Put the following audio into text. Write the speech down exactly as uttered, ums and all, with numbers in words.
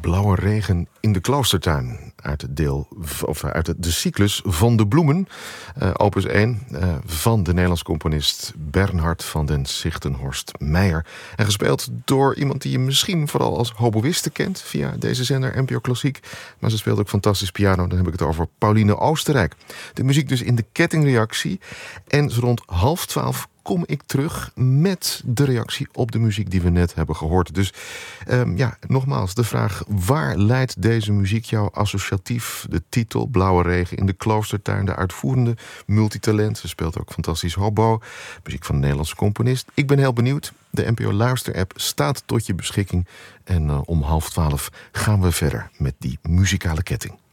Blauwe regen in de kloostertuin. Uit het deel, of uit de, de cyclus van de bloemen. Uh, opus één uh, van de Nederlandse componist Bernhard van den Sichtenhorst Meijer. En gespeeld door iemand die je misschien vooral als hoboïste kent via deze zender N P O Klassiek. Maar ze speelt ook fantastisch piano. Dan heb ik het over Pauline Oostenrijk. De muziek dus in de kettingreactie. En rond half twaalf kom ik terug met de reactie op de muziek die we net hebben gehoord. Dus um, ja, nogmaals, de vraag: waar leidt deze muziek jou associatief? De titel, Blauwe regen in de kloostertuin, de uitvoerende multitalent. Ze speelt ook fantastisch hobo. Muziek van een Nederlandse componist. Ik ben heel benieuwd. De N P O Luister-app staat tot je beschikking. En uh, om half twaalf gaan we verder met die muzikale ketting.